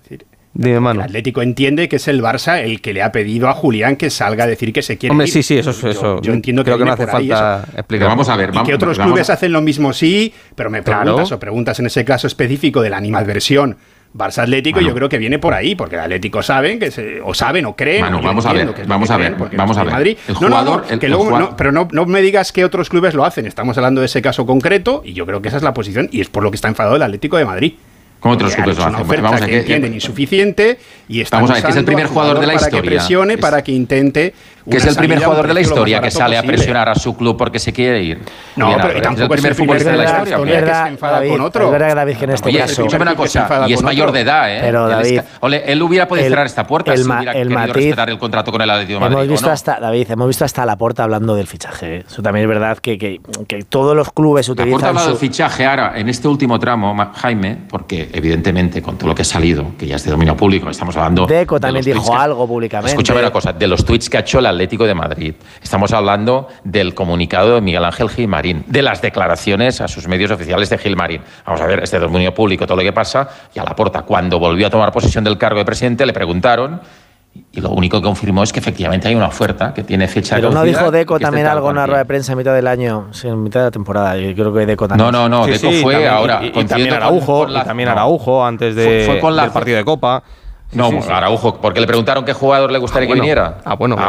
Dime, Manu. El Atlético entiende que es el Barça el que le ha pedido a Julián que salga a decir que se quiere ir. Sí, eso. Yo entiendo que creo que no hace falta explicar. Vamos a ver. Y que otros clubes hacen lo mismo, sí, pero me preguntas en ese caso específico de la animadversión Barça Atlético, yo creo que viene por ahí, porque el Atlético saben o creen. Vamos a ver. Madrid. Pero no me digas que otros clubes lo hacen. Estamos hablando de ese caso concreto y yo creo que esa es la posición y es por lo que está enfadado el Atlético de Madrid. ¿Cómo otros clubes lo hacen? Una oferta que entienden insuficiente y están vamos a ver, que es el primer jugador de la historia. Para que presione, para que intente. Que es el primer jugador de la historia que sale a presionar a su club porque se quiere ir. No, pero tampoco es el primer futbolista de la historia. Que se enfada con otro. Es verdad, David, que en este caso. Escúchame una cosa, y es mayor de edad, ¿eh? Pero, David. Él hubiera podido cerrar esta puerta si hubiera querido respetar el contrato con el Atlético de Madrid. Hemos visto hasta Laporta hablando del fichaje. Eso también es verdad que todos los clubes utilizan. Laporta ha hablado del fichaje ahora, en este último tramo, Jaime, porque evidentemente con todo lo que ha salido, que ya es de dominio público, estamos hablando. Deco también dijo algo públicamente. Escúchame una cosa, de los tuits que ha hecho el Atlético de Madrid. Estamos hablando del comunicado de Miguel Ángel Gilmarín, de las declaraciones a sus medios oficiales de Gilmarín. Vamos a ver, este dominio público, todo lo que pasa, y a Laporta, cuando volvió a tomar posesión del cargo de presidente, le preguntaron, y lo único que confirmó es que efectivamente hay una oferta que tiene fecha de caducidad. Pero no dijo Deco también algo en una rueda de prensa en mitad del año, en mitad de la temporada. Yo creo que Deco también. No, Deco fue también, ahora. Y también Araujo, antes del partido de Copa. Araujo, porque le preguntaron qué jugador le gustaría que viniera.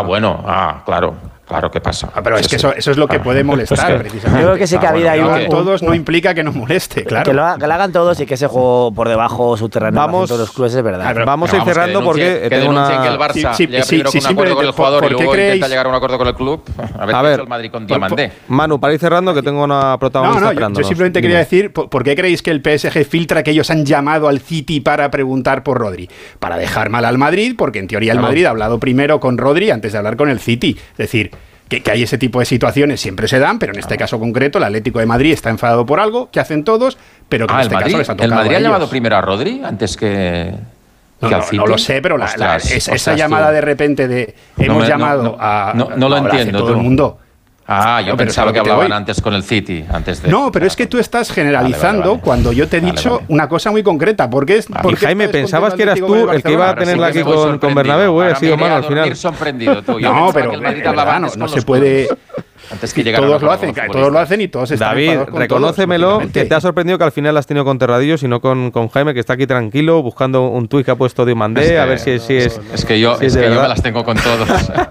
Claro, ¿qué pasa? Pero es que eso es lo que puede molestar, precisamente. Yo creo que sí que todos no implica que no moleste, claro. Que lo hagan todos y que ese juego por debajo subterráneo en todos los clubes es verdad. Vamos a ir cerrando porque tengo una... que el Barça llega primero con un acuerdo con el jugador y luego intenta llegar a un acuerdo con el club. A ver, el Madrid con Diamandé. Manu, para ir cerrando, que tengo una protagonista esperándonos. Yo simplemente quería decir, ¿por qué creéis que el PSG filtra que ellos han llamado al City para preguntar por Rodri? Para dejar mal al Madrid, porque en teoría el Madrid ha hablado primero con Rodri antes de hablar con el City. Es decir, que hay ese tipo de situaciones, siempre se dan, pero en este caso concreto el Atlético de Madrid está enfadado por algo que hacen todos, pero que en este caso les ha tocado ¿El Madrid a ha ellos. llamado primero a Rodri antes que al City? No lo sé, pero esa llamada de repente de hemos llamado a... No lo entiendo. Todo el mundo. Yo pensaba que hablaban antes con el City. No, pero es que tú estás generalizando cuando yo te he dicho una cosa muy concreta. Porque Jaime, pensabas que eras tú el que iba a tenerla aquí con Bernabéu, ha sido Manu al final. No, pero no se puede... Antes que todos lo hacen y todos están David, reconócemelo, que te ha sorprendido que al final has tenido con Terradillos y no con Jaime, que está aquí tranquilo buscando un tuit que ha puesto Diomandé, a ver si es... Es que yo me las tengo con todos.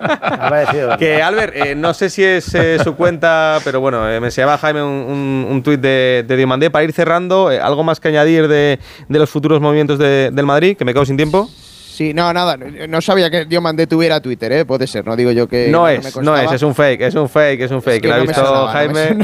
Que Albert, no sé si es su cuenta, pero bueno, me enseñaba Jaime un tuit de Diomandé. Para ir cerrando, ¿algo más que añadir de los futuros movimientos del Madrid, que me quedo sin tiempo? Sí, nada, no sabía que Diomandé tuviera Twitter, puede ser, no digo yo que... No es un fake, es un fake, que lo ha visto Jaime.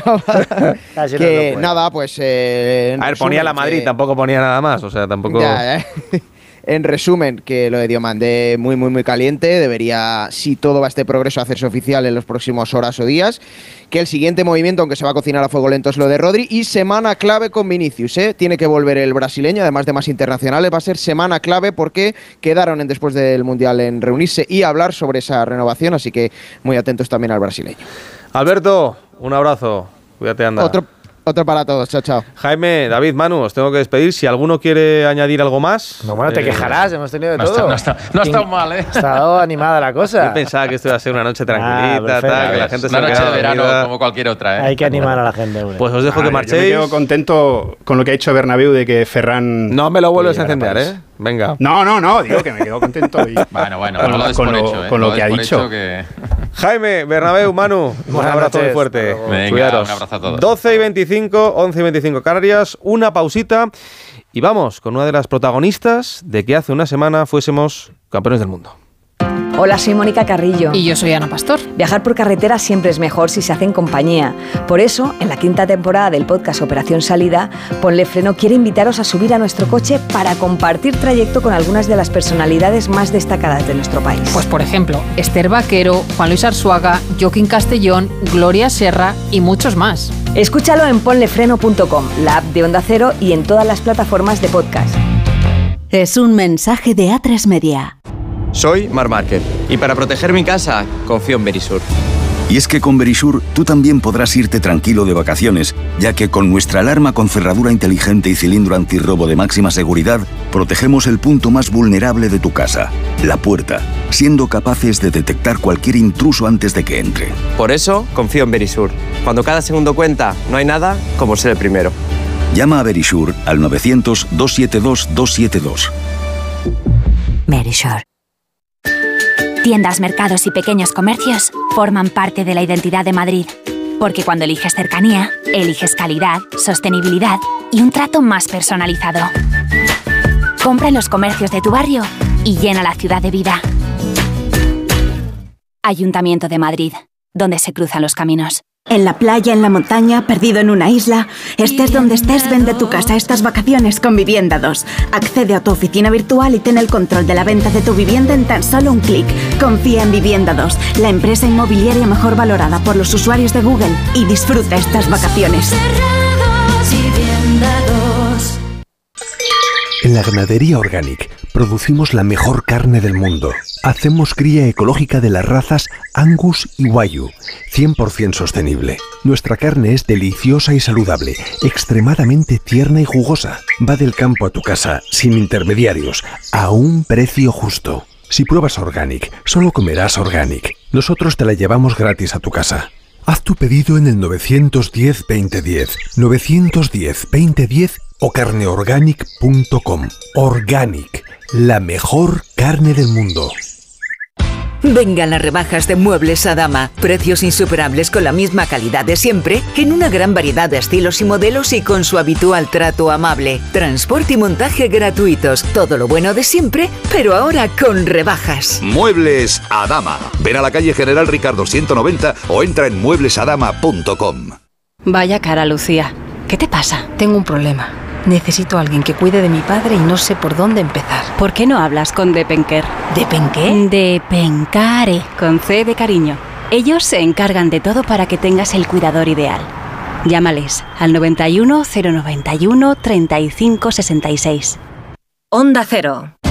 Nada, pues... a ver, ponía la Madrid, tampoco ponía nada más, o sea, tampoco... Ya. En resumen, que lo de Diomandé muy, muy, muy caliente, debería, si todo va este progreso, hacerse oficial en los próximos horas o días, que el siguiente movimiento, aunque se va a cocinar a fuego lento, es lo de Rodri, y semana clave con Vinicius, tiene que volver el brasileño, además de más internacionales, va a ser semana clave porque quedaron después del Mundial en reunirse y hablar sobre esa renovación, así que muy atentos también al brasileño. Alberto, un abrazo, cuídate, anda. Otro para todos, chao. Jaime, David, Manu, os tengo que despedir. Si alguno quiere añadir algo más... No, bueno, te quejarás, hemos tenido de todo. No ha estado mal, ¿eh? Ha estado animada la cosa. Yo pensaba que esto iba a ser una noche tranquilita, que la gente se una noche de verano como cualquier otra, ¿eh? Hay que animar a la gente, hombre. Pues os dejo que marchéis. Yo me quedo contento con lo que ha hecho Bernabéu de que Ferran... No me lo vuelves a encender, ¿eh? Venga. No, digo que me quedo contento. Y con lo que ha dicho. Jaime, Bernabéu, Manu, un abrazo muy fuerte. Venga, un abrazo a todos. 12 y 25, 11 y 25 Canarias, una pausita y vamos con una de las protagonistas de que hace una semana fuésemos campeones del mundo. Hola, soy Mónica Carrillo. Y yo soy Ana Pastor. Viajar por carretera siempre es mejor si se hace en compañía. Por eso, en la 5ª temporada del podcast Operación Salida, Ponle Freno quiere invitaros a subir a nuestro coche para compartir trayecto con algunas de las personalidades más destacadas de nuestro país. Pues por ejemplo, Esther Vaquero, Juan Luis Arzuaga, Joaquín Castellón, Gloria Serra y muchos más. Escúchalo en ponlefreno.com, la app de Onda Cero y en todas las plataformas de podcast. Es un mensaje de A3 Media. Soy Marc Márquez y para proteger mi casa confío en Verisur. Y es que con Verisure tú también podrás irte tranquilo de vacaciones, ya que con nuestra alarma con cerradura inteligente y cilindro antirrobo de máxima seguridad, protegemos el punto más vulnerable de tu casa, la puerta, siendo capaces de detectar cualquier intruso antes de que entre. Por eso confío en Verisure. Cuando cada segundo cuenta, no hay nada como ser el primero. Llama a Verisure al 900-272-272. Verisure. Tiendas, mercados y pequeños comercios forman parte de la identidad de Madrid. Porque cuando eliges cercanía, eliges calidad, sostenibilidad y un trato más personalizado. Compra en los comercios de tu barrio y llena la ciudad de vida. Ayuntamiento de Madrid, donde se cruzan los caminos. En la playa, en la montaña, perdido en una isla. Estés donde estés, vende tu casa estas vacaciones con Vivienda 2. Accede a tu oficina virtual y ten el control de la venta de tu vivienda en tan solo un clic. Confía en Vivienda 2, la empresa inmobiliaria mejor valorada por los usuarios de Google. Y disfruta estas vacaciones. En la ganadería Organic producimos la mejor carne del mundo. Hacemos cría ecológica de las razas Angus y Wagyu, 100% sostenible. Nuestra carne es deliciosa y saludable, extremadamente tierna y jugosa. Va del campo a tu casa, sin intermediarios, a un precio justo. Si pruebas Organic, solo comerás Organic. Nosotros te la llevamos gratis a tu casa. Haz tu pedido en el 910-2010, 910-2010 o carneorganic.com. Organic, la mejor carne del mundo. Vengan las rebajas de Muebles Adama. Precios insuperables con la misma calidad de siempre, en una gran variedad de estilos y modelos y con su habitual trato amable. Transporte y montaje gratuitos. Todo lo bueno de siempre, pero ahora con rebajas. Muebles Adama. Ven a la calle General Ricardo 190 o entra en mueblesadama.com. Vaya cara, Lucía. ¿Qué te pasa? Tengo un problema. Necesito a alguien que cuide de mi padre y no sé por dónde empezar. ¿Por qué no hablas con Depenker? ¿Depenqué? Depencare, con C de cariño. Ellos se encargan de todo para que tengas el cuidador ideal. Llámales al 91 091 35 66. Onda Cero.